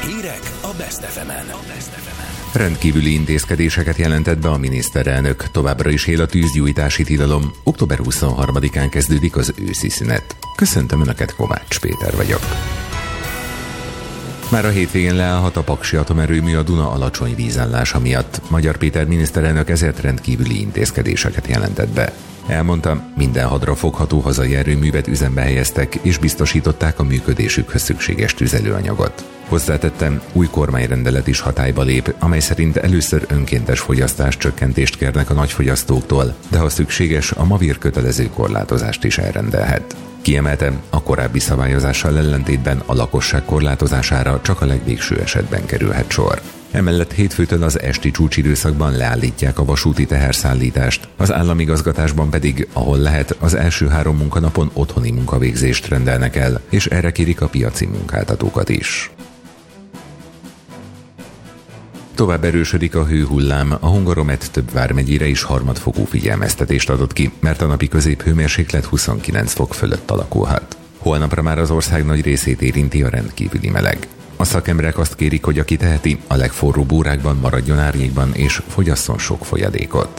Hírek a Best FM-en. Rendkívüli intézkedéseket jelentett be a miniszterelnök. Továbbra is él a tűzgyújtási tilalom. Október 23-án kezdődik az őszi szünet. Köszöntöm Önöket, Kovács Péter vagyok. Már a hétvégén leállhat a Paksi atomerőmű a Duna alacsony vízállása miatt. Magyar Péter miniszterelnök ezért rendkívüli intézkedéseket jelentett be. Elmondta, minden hadra fogható hazai erőművet üzembe helyeztek, és biztosították a működésükhöz szükséges tüzelőanyagot. Hozzátettem, új kormányrendelet is hatályba lép, amely szerint először önkéntes fogyasztás csökkentést kérnek a nagyfogyasztóktól, de ha szükséges, a MAVIR kötelező korlátozást is elrendelhet. Kiemeltem, a korábbi szabályozással ellentétben a lakosság korlátozására csak a legvégső esetben kerülhet sor. Emellett hétfőtől az esti csúcsidőszakban leállítják a vasúti teherszállítást, az államigazgatásban pedig, ahol lehet, az első 3 munkanapon otthoni munkavégzést rendelnek el, és erre kérik a piaci munkáltatókat is. Tovább erősödik a hőhullám, a Hungaromet több vármegyére is harmadfokú figyelmeztetést adott ki, mert a napi középhőmérséklet 29 fok fölött alakulhat. Holnapra már az ország nagy részét érinti a rendkívüli meleg. A szakemberek azt kérik, hogy aki teheti, a legforróbb órákban maradjon árnyékban és fogyasszon sok folyadékot.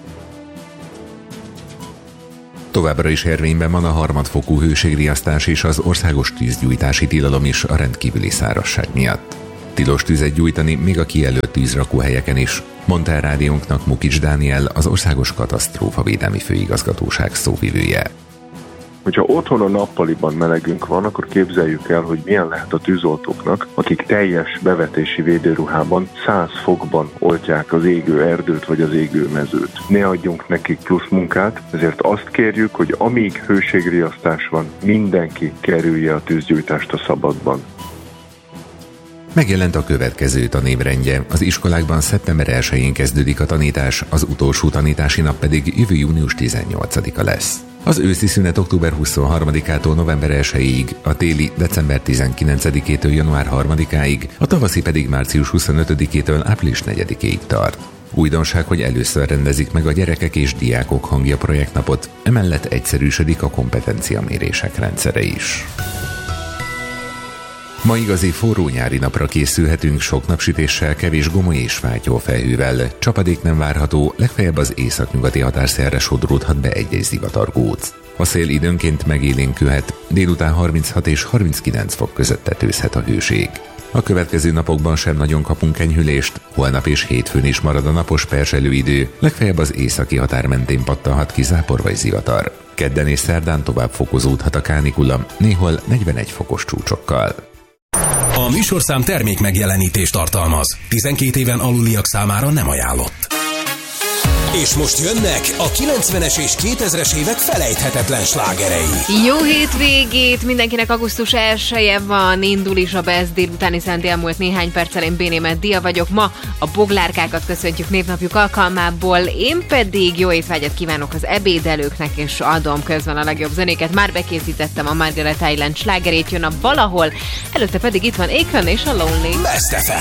Továbbra is érvényben van a harmadfokú hőségriasztás és az országos tűzgyújtási tilalom is a rendkívüli szárazság miatt. Tilos tüzet gyújtani még a kijelölt tűzrakóhelyeken is, mondta el rádiónknak Mukics Dániel, az Országos Katasztrófavédelmi Főigazgatóság szóvivője. Hogyha otthon a nappaliban melegünk van, akkor képzeljük el, hogy milyen lehet a tűzoltóknak, akik teljes bevetési védőruhában 100 fokban oltják az égő erdőt vagy az égő mezőt. Ne adjunk nekik plusz munkát, ezért azt kérjük, hogy amíg hőségriasztás van, mindenki kerülje a tűzgyújtást a szabadban. Megjelent a következő tanévrendje. Az iskolákban szeptember 1-én kezdődik a tanítás, az utolsó tanítási nap pedig jövő június 18-a lesz. Az őszi szünet október 23-ától november 1-ig, a téli december 19-től január 3-áig, a tavaszi pedig március 25-től április 4-ig tart. Újdonság, hogy először rendezik meg a Gyerekek és Diákok Hangja projektnapot, emellett egyszerűsödik a kompetenciamérések rendszere is. Ma igazi forró nyári napra készülhetünk, sok napsütéssel, kevés gomoly és fátyol felhővel. Csapadék nem várható, legfeljebb az északnyugati határszélre sodródhat be egy-egy zivatargóc. A szél időnként megélénkülhet, délután 36 és 39 fok között tetőzhet a hőség. A következő napokban sem nagyon kapunk enyhülést, holnap és hétfőn is marad a napos perselő idő, legfeljebb az északi határ mentén pattanhat ki zápor vagy zivatar. Kedden és szerdán tovább fokozódhat a kánikula, néhol 41 fokos csúcsokkal. A műsorszám termék megjelenítést tartalmaz. 12 éven aluliak számára nem ajánlott. És most jönnek a 90-es és 2000-es évek felejthetetlen slágerei. Jó hétvégét! Mindenkinek augusztus 1-je van, indul is a Best délutáni szent elmúlt néhány perccel. Én Bénémet Dia vagyok. Ma a boglárkákat köszöntjük névnapjuk alkalmából. Én pedig jó étvágyat kívánok az ebédelőknek, és adom közben a legjobb zenéket. Már bekészítettem a Margaret Island slágerét, jön a Valahol, előtte pedig itt van Akon és a Lonely. Best FM.